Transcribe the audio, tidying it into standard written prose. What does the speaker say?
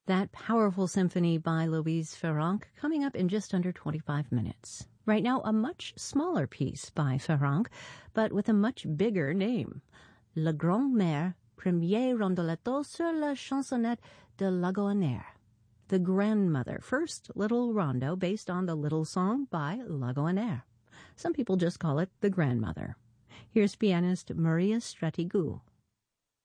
That powerful symphony by Louise Ferranc coming up in just under 25 minutes. Right now, a much smaller piece by Ferranc, but with a much bigger name. La Grand-Mère, premier rondoletto sur la chansonnette de Lagoanère. The Grandmother, first little rondo based on the little song by Lagoanère. Some people just call it the Grandmother. Here's pianist Maria Stratigou.